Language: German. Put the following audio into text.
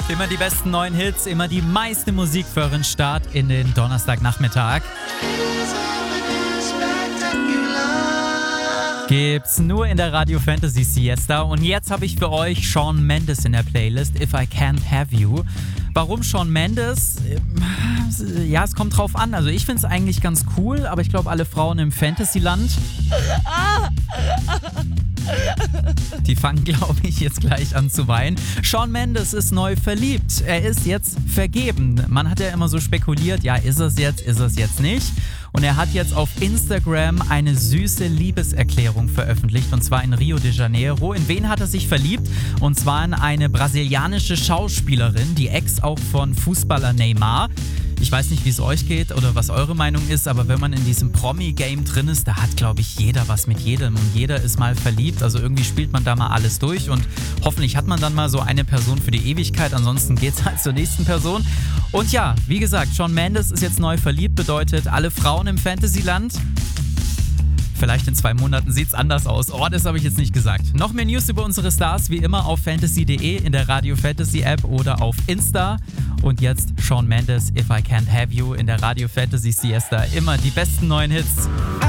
Immer die besten neuen Hits, immer die meiste Musik für euren Start in den Donnerstagnachmittag. Gibt's nur in der Radio Fantasy Siesta. Und jetzt habe ich für euch Shawn Mendes in der Playlist, If I Can't Have You. Warum Shawn Mendes? Ja, es kommt drauf an. Also ich finde es eigentlich ganz cool, aber ich glaube, alle Frauen im Fantasyland, die fangen, glaube ich, jetzt gleich an zu weinen. Shawn Mendes ist neu verliebt. Er ist jetzt vergeben. Man hat ja immer so spekuliert, ja, ist es jetzt nicht? Und er hat jetzt auf Instagram eine süße Liebeserklärung veröffentlicht, und zwar in Rio de Janeiro. In wen hat er sich verliebt? Und zwar in eine brasilianische Schauspielerin, die Ex auch von Fußballer Neymar. Ich weiß nicht, wie es euch geht oder was eure Meinung ist, aber wenn man in diesem Promi-Game drin ist, da hat, glaube ich, jeder was mit jedem und jeder ist mal verliebt. Also irgendwie spielt man da mal alles durch und hoffentlich hat man dann mal so eine Person für die Ewigkeit. Ansonsten geht's halt zur nächsten Person. Und ja, wie gesagt, Shawn Mendes ist jetzt neu verliebt, bedeutet alle Frauen im Fantasyland. Vielleicht in 2 Monaten sieht's anders aus. Oh, das habe ich jetzt nicht gesagt. Noch mehr News über unsere Stars wie immer auf fantasy.de, in der Radio Fantasy App oder auf Insta. Und jetzt Shawn Mendes, If I Can't Have You in der Radio Fantasy Siesta. Immer die besten neuen Hits.